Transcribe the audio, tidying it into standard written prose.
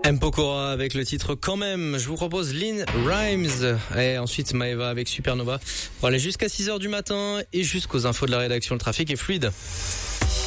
M. Pokora avec le titre Quand même. Je vous propose Lynn Rhymes et ensuite Maeva avec Supernova. Voilà, jusqu'à 6h du matin et jusqu'aux infos de la rédaction. Le trafic est fluide.